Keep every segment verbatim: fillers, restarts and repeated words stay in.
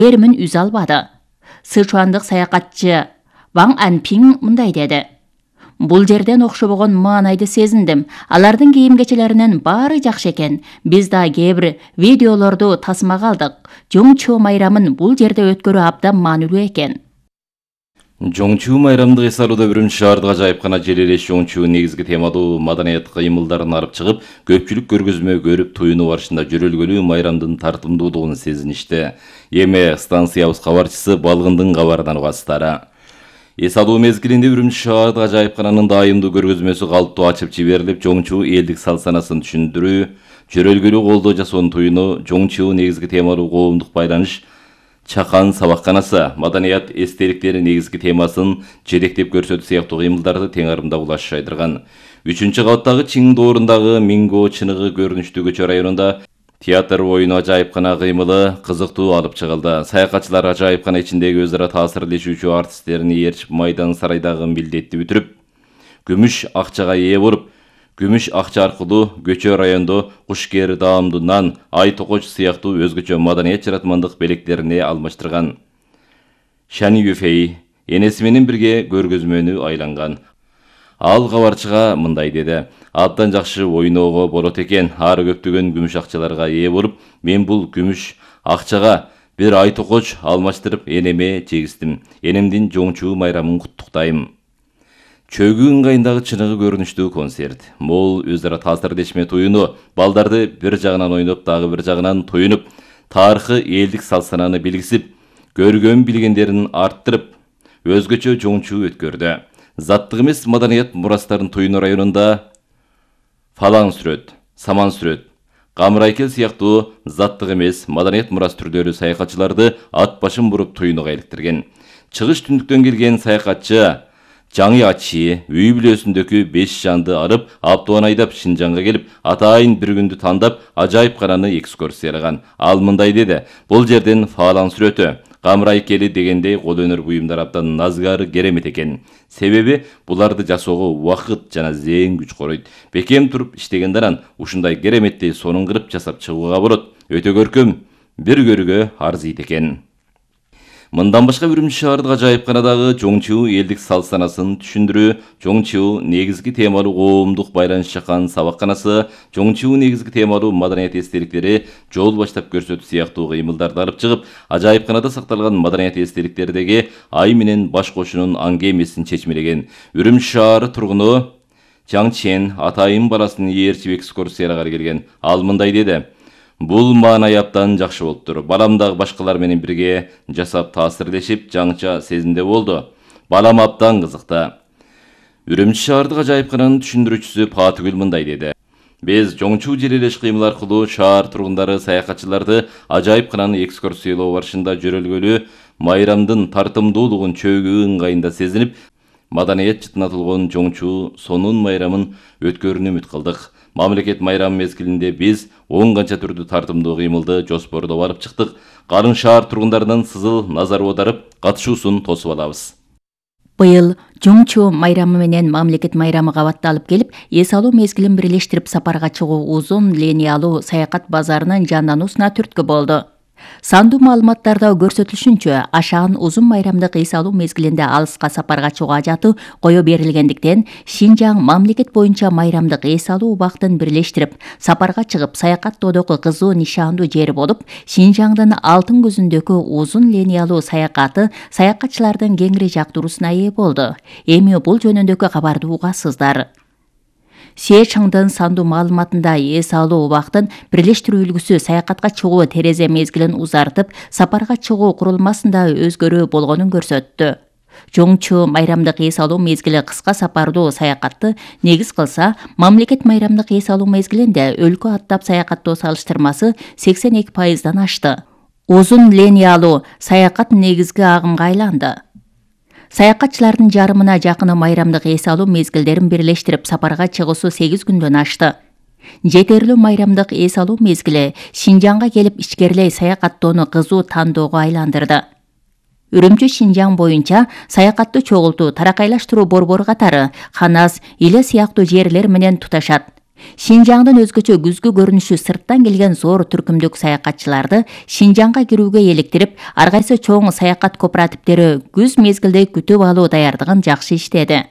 беримин үз албады. Сычуандык саякатчы Ваң Анпин мындай деди. Бул жерден окшобогон маанайды сезиндим. Алардын кийим-кечелеринин баары жакшы экен. Биз да кээ бир видеолорду тасмага алдык. Жоңчу майрамын бул жерде өткөрүү абдан маанилүү экен. Жоңчу майрамдык эс алууда Үрүмчү шаардык ажайыпкана Желелеш Жоңчу негизги темадуу маданият кыймылдарын алып чыгып, көпчүлүк көргөзмө көрүп туюнуу барышында жөрөлгөлүү майрамдын тартымдуулугун сезиништи. Эми станциябыз кабарчысы Балгындын кабарынан угасыздар. Эс алуу мезгилинде Үрүмчү шаардык ажайыпкананын дайымдуу көргөзмөсү калыптуу ачып жиберилип, Жоңчу элдик салт-санасын түшүндүрүү, жөрөлгөлүү колдоо жасоонун туюну, Жоңчу негизги темалуу коомдук байланыш Чакан сабакканасы, маданият эстеликтери негизги темасын жетектеп көрсөтүү сыяктуу кыймылдарды тең арымда улаш жайдырган. Үчүнчү кабаттагы Чиң доорундагы Минго чыныгы көрүнүштүү көчө районунда театр оюну ажайыпкана кыймылы кызыктуу алып чыгылды. Саякатчылар ажайыпкана ичиндеги өз ара таасирлешүүчү артисттерин ээрчип майдан сарайдагы милдетти бүтүрүп, күмүш акчага ээ болуп, күмүш акча аркылуу көчө райондо кушкер, даамдуу нан, ай токоч сыяктуу өзгөчө маданият жаратмандык белектерине алмаштырган. Шани Юфей энеси менен бирге көргөзмөнү айланган. Ал кабарчыга мындай деди. Абдан жакшы ойноого болот экен. Ары көптөгөн күмүш акчаларга ээ болуп, мен бул күмүш акчага бир ай токоч алмаштырып энеме жегиздим. Энемдин Жоңчу майрамын куттуктайм. Чөгүү ыңгайындагы чыныгы көрүнүштүү концерт. Мол өз ара таасирлешме туюну, балдарды бир жагынан ойноп, дагы бир жагынан туюнуп, тарыхы элдик салт-сананы билгисип, көргөн билгендерин арттырып, өзгөчө Жоңчу өткөрдү. Заттык эмес маданият мурастарын туюну районунда Фалаң сүрөт, Саман сүрөт, Камырайкел сыяктуу заттык эмес маданият мурас түрлөрү саякатчыларды ат башын буруп туюнуга иликтирген. Чыгыш түндүктөн келген саякатчы Жаңы Ачи үй бүлөсүндөгү беш жанды алып, аптуан айдап Шинжаңга келип, атайын бир күндү тандап, ажайыпкананы экскурсиялаган. Ал мындай деди. Бул жерден Фалаң сүрөтү, Камырайкели дегендей кол өнөр буюмдар абдан назгары керемет экен. Себеби буларды жасоого убакыт жана зээн күч коройт. Бекем туруп иштегенде анан ушундай кереметтей сонун кырып жасап чыгууга болот. Өтө көркөм, бир көрүүгө арзыйт экен. Мындан башка Үрүмчү шаардык ажайыпканадагы Жоңчу элдик салт-санасын түшүндүрүү, Жоңчу негизги темалуу коомдук байланыш Чакан сабакканасы, Жоңчу негизги темалуу маданият эстеликтери жол баштап көрсөтүү сыяктуу кыймылдарды алып чыгып, ажайыпканада сакталган маданият эстеликтердеги ай менен баш кошунун аңгемесин чечмелеген. Үрүмчү шаары тургуну Жаңчен атайын баласын ээрчип экскурсияга келген. Ал мындай деди. Бул маанай абдан жакшы болуптур. Балам дагы башкалар менен бирге жасап таасирлешип, жаңча сезимде болду. Балам абдан кызыкты. Үрүмчү шаардык ажайыпкананын түшүндүрүүчүсү Патыгүл мындай деди. Биз Жоңчу Желелеш кыймыл аркылуу шаар тургундары, саякатчыларды ажайыпкананы экскурсиялоо барышында жөрөлгөлүү майрамдын тартымдуулугун чөгүү ыңгайында сезинип, маданият жытынатылган Жоңчу сонун майрамын өткөрүүнү үмүт кылдык. Мамлекет майрам мезгилинде биз он канча түрдүү тартымдуу кыймылды жоспордоп алып чыктык. Карын шаар тургундарынын сызыл назар аударып, катышуусун тосуп алабыз. Быйыл Жоңчу майрамы менен мамлекет майрамы кабатталып келип, эс алуу мезгилин бирлештирип сапарга чыгуу узун линиялуу саякат базарынын жандануусуна түрткү болду. Сандуу маалыматтарда көрсөтүлүшүнчө, ашаган узун майрамдык эс алуу мезгилинде алыска сапарга чыгуу ажаты кое берилгендиктен, Шинжаң мамлекет боюнча майрамдык эс алуу убактын бирлештирип, сапарга чыгып саякаттоодогу кызуу нишандуу жери болуп, Шинжаңдын алтын көзүндөгү узун линиялуу саякаты саякатчылардын кеңири жактыруусуна ээ болду. Эми бул жөнүндөгү кабарды угасыздар. Сечаңдын сандуу маалыматында эс алуу убактын бирлештирүү үлгүсү саякатка чыгуу терезе мезгилин узартып, сапарга чыгуу курулмасында өзгөрүү болгонун көрсөттү. Жоңчу майрамдык эс алуу мезгили кыска сапардуу саякатты негиз кылса, мамлекет майрамдык эс алуу мезгилинде өлкө аттап саякаттоо салыштырмасы сексен эки пайыздан ашты. Узун линиялуу саякат негизги агымга айланды. Саякатчылардын жарымына жакыны майрамдык эс алуу мезгилдерин бирлештирип сапарга чыгуусу сегиз күндөн ашты. Жетерлүү майрамдык эс алуу мезгили Шинжаңга келип ичкерилей саякаттоону кызуу тандоого айландырды. Үрүмчү Шинжаң боюнча саякатты чогултуу, таракайлаштыруу борбору катары Ханас, Иле сыяктуу жерлер менен туташат. Шинжаңдын өзгөчө күзгү көрүнүшү сырттан келген зор түркүмдүк саякатчыларды Шинжаңга кирүүгө электирип, ар кайсы чоң саякат кооперативдери күз мезгилде күтүп алуу даярдыгын жакшы иштеди.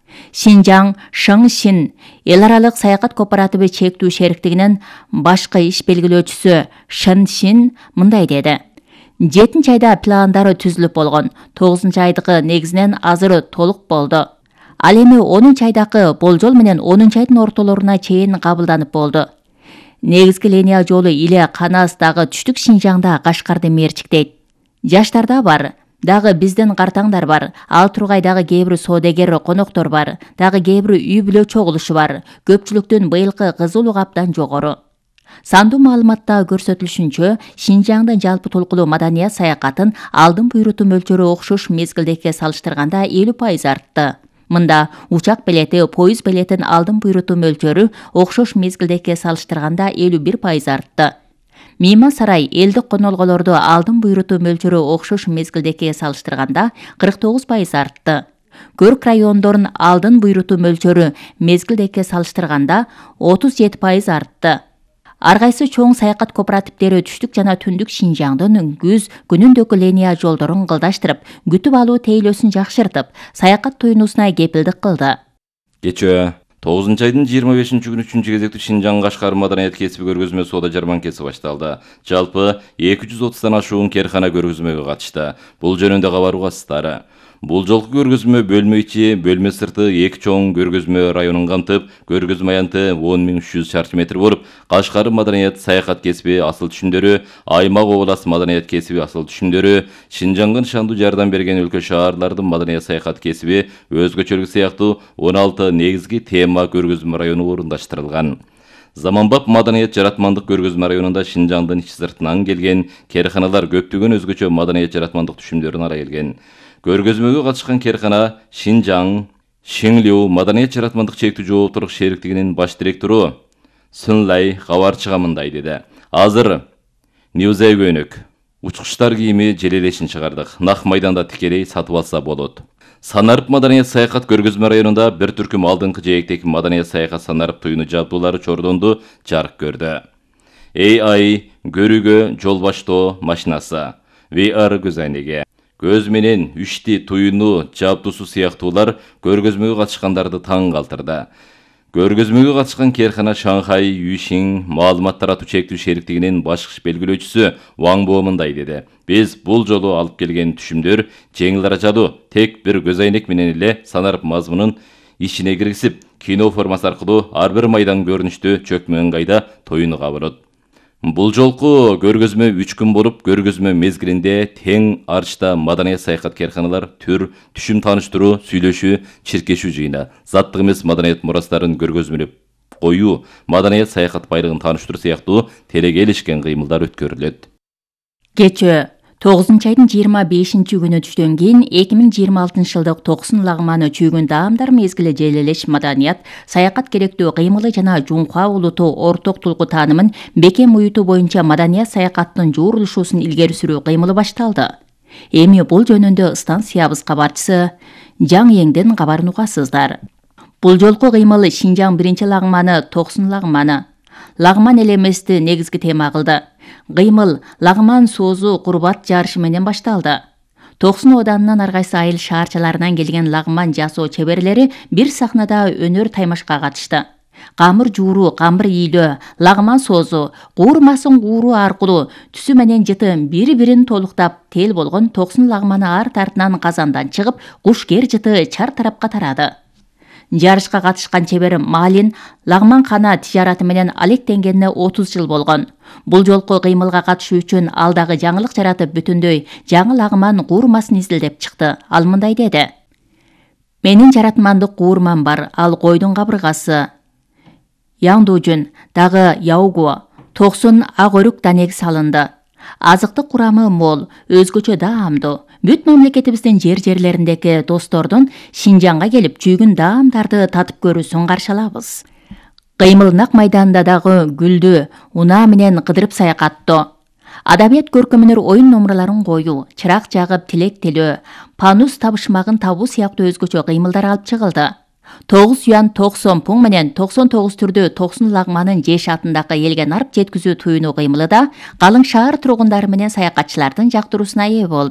Шинжаң Шыңшин эл аралык саякат кооперативи чектүү шериктигинин башкы иш белгилөөчүсү Шыншин мындай деди. жетинчи айда пландары түзүлүп болгон, тогузунчу айдыкы негизинен азыр толук болду. Ал эми онунчу айдагы болжол менен онунчу айдын ортолоруна чейин кабылданып болду. Негизги линия жолу Иле Канас дагы түштүк Шинжаңда Кашкарды мерчиктейт. Жаштарда бар, дагы биздин картаңдар бар, ал тургай дагы кээ бир соодагер коноктор бар, дагы кээ бир үй бүлө чогулушу бар. Көпчүлүктүн быйылкы кызуулугу абдан жогору. Сандуу маалыматта көрсөтүлүшүнчө, Шинжаңдын жалпы толкулуу маданият саякатын алдын буйрутуу мөлчөрү окшош мезгилдеги салыштырганда элүү пайыз артты. Мында учак билети, поезд билетин алдын буйрутуу мөлчөрү окшош мезгилдеги салыштырганда элүү бир пайыз артты. Мейман сарай элдик конолголорду алдын буйрутуу мөлчөрү окшош мезгилдеги салыштырганда кырк тогуз пайыз артты. Көрк райондорун алдын буйрутуу мөлчөрү мезгилдеги салыштырганда отуз жети пайыз артты. Ар кайсы чоң саякат кооперативдери түштүк жана түндүк Шинжаңдын күз күнүндөгү линия жолдорун кылдаштырып, күтүп алуу тейлөөсүн жакшыртып, саякат туюнуусуна кепилдик кылды. Кечээ тогузунчу айдын жыйырма бешинчи күнү үчүнчү кезектүү Шинжаң Кашкар маданият кесиби көргөзмө соода жарманкеси башталды. Жалпы эки жүз отуздан ашуун керкана көргөзмөгө катышты. Бул жөнүндө кабар угасыздары. Бул жолку көргөзмө бөлмө ичи, бөлмө сырты эки чоң көргөзмө районун камтып, көргөзмө аянты он миң үч жүз шарчы метр болуп, Кашкар маданият саякат кесиби асыл түшүмдөрү, Аймак облас маданият кесиби асыл түшүмдөрү, Шинжаңга нышандуу жардам берген өлкө шаарлардын маданият саякат кесиби, өзгөчөлүк сыяктуу он алты негизги тема көргөзмө району орундаштырылган. Заманбап маданият жаратмандык көргөзмө районунда Шинжаңдын ичи сыртынан келген керканалар көптөгөн өзгөчө маданият жаратмандык түшүмдөрүн ара келген. Көргөзмөгө катышкан керкана Шинжаң Шиңлүү маданият жаратмандык чектүү жооптуулук шериктигинин баш директору Сынлай кабарчыга мындай деди. Азыр Ньюзей көйнөк, учкучтар кийими желелешин чыгардык. Нак майданда тикелей сатып алса болот. Санарып маданият саякат көргөзмө районунда бир түркүм алдыңкы жээктеги маданият саякат санарып туюну жабдуулары чордонду, жарык көрдү. A I көрүүгө жол баштоо машинасы, V R көз айнеги, көз менен үч ди туюну жабдуусу сыяктуулар көргөзмөгө катышкандарды таң калтырды. Көргөзмөгө катышкан керкана Шанхай Юшин маалымат таратуу чектүү шериктигинин баш белгилөөчүсү Ваң Бо мындай деди. Биз бул жолу алып келген түшүмдөр жеңил арачалуу, тек бир көз айнек менен эле санарып мазмунун ичине киргизип, кино формасы аркылуу ар бир майдан көрүнүштү чөкмө ыңгайда тоюну кабылат. Бул жолку көргөзмө үч күн болуп, көргөзмө мезгилинде тең арчта маданият саякат керканалар түр, түшүм тааныштыруу, сүйлөшүү, чиркешүү жыйыны, заттык эмес маданият мурастарын көргөзмөлөп коюу, маданият саякат байлыгын тааныштыруу сыяктуу телегелишкен кыймылдар өткөрүлөт. Кечээ тогузунчу айдын жыйырма бешинчи күнү түштөн кийин эки миң жыйырма алтынчы жылдык токсон лагманы чүйгүн даамдар мезгили желелеш маданият, саякат керектүү кыймылы жана жуңкуа улуту орток тулку таанымын бекем уютуу боюнча маданият саякаттын жуурулушуусун илгери сүрүү кыймылы башталды. Эми бул жөнүндө станциябыз кабарчысы Жаң Эңден кабарын угасыздар. Бул жолку кыймыл Шинжаң биринчи лагманы токсон лагманы. Лагман эле эмести негизги тема кылды. Кыймыл лагман соозу курбат жарышы менен башталды. токсон оданынан ар кайсы айыл шаарчаларынан келген лагман жасоо чеберлери бир сахнада өнөр таймашка катышты. Камыр жууруу, камыр ийлөө, лагман соозу, куурмасын кууруу аркылуу түсү менен жыты бири-бирин толуктап тел болгон токсон лагманы арт артынан казандан чыгып, кушкер жыты чар тарапка тарады. Жарышка катышкан чебер Малин лагман кана тижараты менен алектенгенине отуз жыл болгон. Бул жолку кыймылга катышуу үчүн ал дагы жаңылык жаратып бүтүндөй жаңы лагман куурмасын изилдеп чыкты. Ал мындай деди. Менин жаратмандык куурмам бар, ал койдун кабыргасы. Яңдуужун дагы яугу, токсон ак өрүк данеги салынды. Азыктык курамы мол, өзгөчө даамдуу. Бүт мамлекетибиздин жер-жерлериндеги достордун Шинжаңга келип чүйгүн даамдарды татып көрүүсүн каршы алабыз. Кыймыл нак майданда дагы гүлдү, унаа менен кыдырып саякаттоо. Адабият көркөмөнөр оюн номурларын коюу, чырак жагып тилек тилөө, панус табышмагын табуу сыяктуу өзгөчө кыймылдар алып чыгылды. тогуз юан токсон пуң менен токсон тогуз түрдүү токсон лагманын жеш атындагы элге нарып жеткизүү туюну кыймылы да калың шаар тургундары менен саякатчылардын жактыруусуна ээ болду.